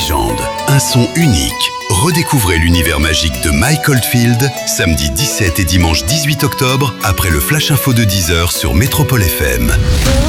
légende, un son unique. Redécouvrez l'univers magique de Mike Oldfield, samedi 17 et dimanche 18 octobre, après le Flash Info de 10h sur Métropole FM.